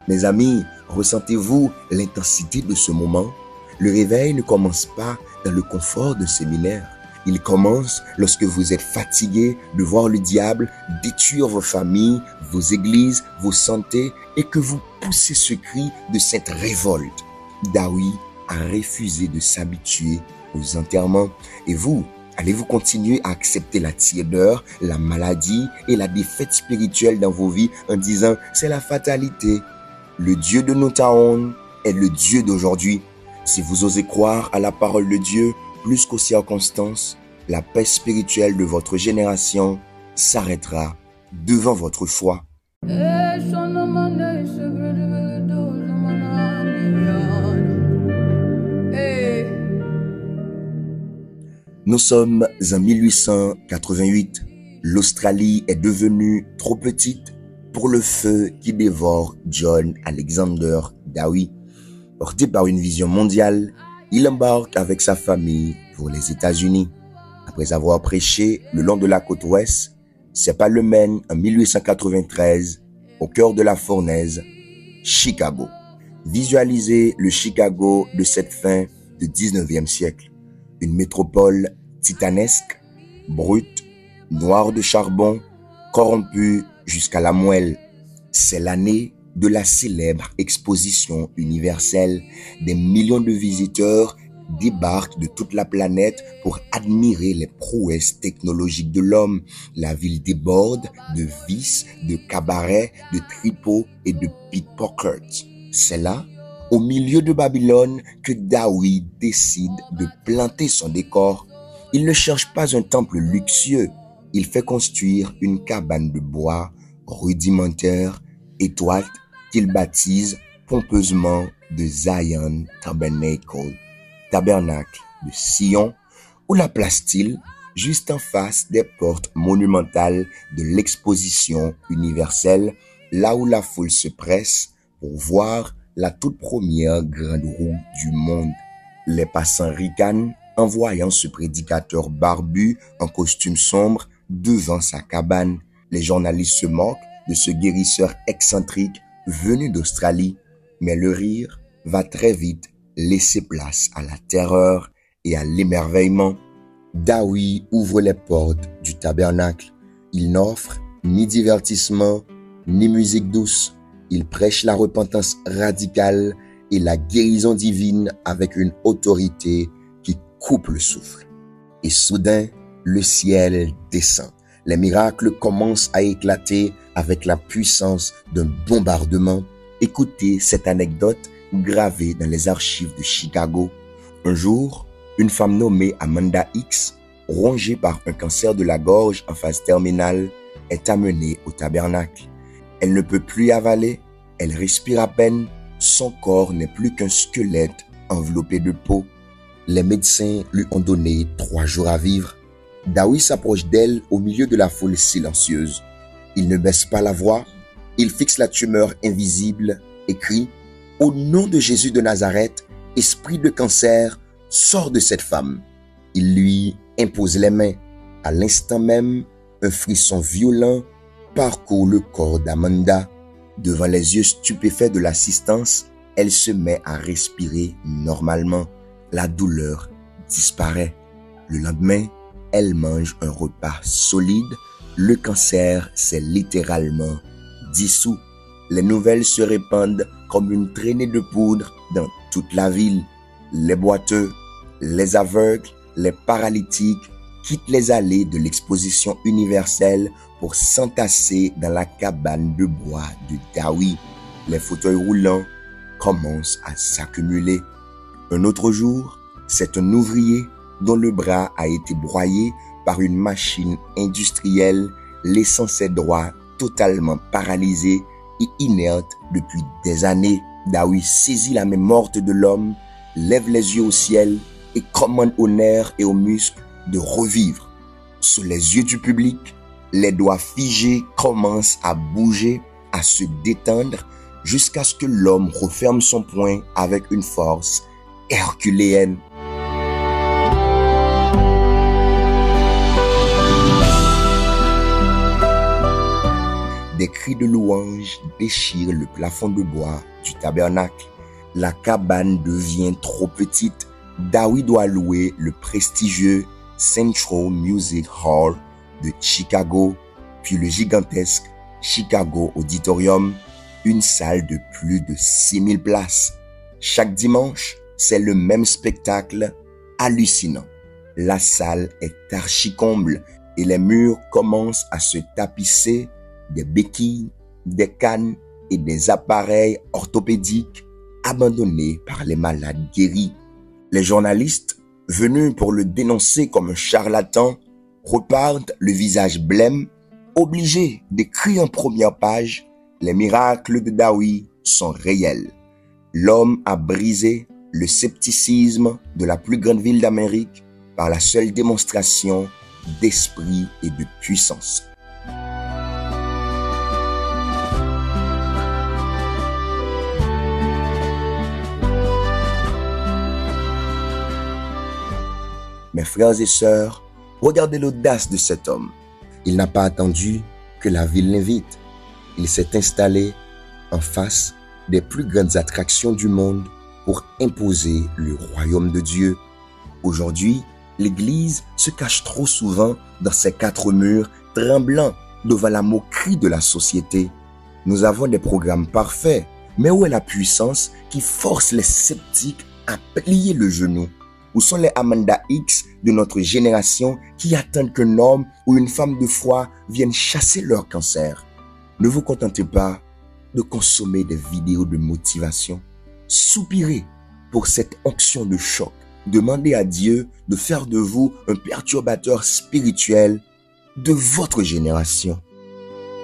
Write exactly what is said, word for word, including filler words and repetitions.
Mes amis, ressentez-vous l'intensité de ce moment? Le réveil ne commence pas dans le confort d'un séminaire. Il commence lorsque vous êtes fatigué de voir le diable détruire vos familles, vos églises, vos santé et que vous poussez ce cri de cette révolte. Daoui a refusé de s'habituer aux enterrements. Et vous, allez-vous continuer à accepter la tiédeur, la maladie et la défaite spirituelle dans vos vies en disant « c'est la fatalité ». Le Dieu de Notaon est le Dieu d'aujourd'hui. Si vous osez croire à la parole de Dieu plus qu'aux circonstances, la paix spirituelle de votre génération s'arrêtera devant votre foi. Nous sommes en mille huit cent quatre-vingt-huit. L'Australie est devenue trop petite pour le feu qui dévore John Alexander Daoui. Porté par une vision mondiale, il embarque avec sa famille pour les États-Unis. Après avoir prêché le long de la côte ouest, c'est pas le Maine en mille huit cent quatre-vingt-treize, au cœur de la fournaise, Chicago. Visualisez le Chicago de cette fin du dix-neuvième siècle. Une métropole titanesque, brute, noire de charbon, corrompue jusqu'à la moelle. C'est l'année de la célèbre exposition universelle. Des millions de visiteurs débarquent de toute la planète pour admirer les prouesses technologiques de l'homme. La ville déborde de vices, de cabarets, de tripots et de pickpockets. C'est là, au milieu de Babylone, que Daoui décide de planter son décor. Il ne cherche pas un temple luxueux. Il fait construire une cabane de bois rudimentaire, étoile, qu'il baptise pompeusement de Zion Tabernacle, tabernacle de Sion, où la place-t-il juste en face des portes monumentales de l'exposition universelle, là où la foule se presse pour voir la toute première grande roue du monde. Les passants ricanent en voyant ce prédicateur barbu en costume sombre devant sa cabane. Les journalistes se moquent de ce guérisseur excentrique venu d'Australie, mais le rire va très vite laisser place à la terreur et à l'émerveillement. Daoui ouvre les portes du tabernacle. Il n'offre ni divertissement, ni musique douce. Il prêche la repentance radicale et la guérison divine avec une autorité qui coupe le souffle. Et soudain, le ciel descend. Les miracles commencent à éclater avec la puissance d'un bombardement. Écoutez cette anecdote gravée dans les archives de Chicago. Un jour, une femme nommée Amanda X, rongée par un cancer de la gorge en phase terminale, est amenée au tabernacle. Elle ne peut plus avaler, elle respire à peine, son corps n'est plus qu'un squelette enveloppé de peau. Les médecins lui ont donné trois jours à vivre. Daoui s'approche d'elle au milieu de la foule silencieuse. Il ne baisse pas la voix, il fixe la tumeur invisible et crie « Au nom de Jésus de Nazareth, esprit de cancer, sors de cette femme !» Il lui impose les mains. À l'instant même, un frisson violent parcourt le corps d'Amanda. Devant les yeux stupéfaits de l'assistance, elle se met à respirer normalement. La douleur disparaît. Le lendemain, elle mange un repas solide. Le cancer s'est littéralement dissous. Les nouvelles se répandent comme une traînée de poudre dans toute la ville. Les boiteux, les aveugles, les paralytiques quittent les allées de l'exposition universelle pour s'entasser dans la cabane de bois de Daoui. Les fauteuils roulants commencent à s'accumuler. Un autre jour, c'est un ouvrier dont le bras a été broyé par une machine industrielle, laissant ses doigts totalement paralysés et inertes depuis des années. Daoui saisit la main morte de l'homme, lève les yeux au ciel et commande aux nerfs et aux muscles de revivre. Sous les yeux du public, les doigts figés commencent à bouger, à se détendre, jusqu'à ce que l'homme referme son poing avec une force herculéenne. Des cris de louange déchirent le plafond de bois du tabernacle. La cabane devient trop petite. Dawi doit louer le prestigieux Central Music Hall de Chicago, puis le gigantesque Chicago Auditorium, une salle de plus de six mille places. Chaque dimanche, c'est le même spectacle hallucinant. La salle est archi-comble et les murs commencent à se tapisser des béquilles, des cannes et des appareils orthopédiques abandonnés par les malades guéris. Les journalistes, venus pour le dénoncer comme un charlatan, repartent le visage blême, obligés d'écrire en première page « Les miracles de Dawi sont réels ». L'homme a brisé le scepticisme de la plus grande ville d'Amérique par la seule démonstration d'esprit et de puissance. Mes frères et sœurs, regardez l'audace de cet homme. Il n'a pas attendu que la ville l'invite. Il s'est installé en face des plus grandes attractions du monde pour imposer le royaume de Dieu. Aujourd'hui, l'Église se cache trop souvent dans ses quatre murs, tremblant devant la moquerie de la société. Nous avons des programmes parfaits, mais où est la puissance qui force les sceptiques à plier le genou? Où sont les Amanda X de notre génération qui attendent qu'un homme ou une femme de foi vienne chasser leur cancer? Ne vous contentez pas de consommer des vidéos de motivation. Soupirez pour cette onction de choc. Demandez à Dieu de faire de vous un perturbateur spirituel de votre génération.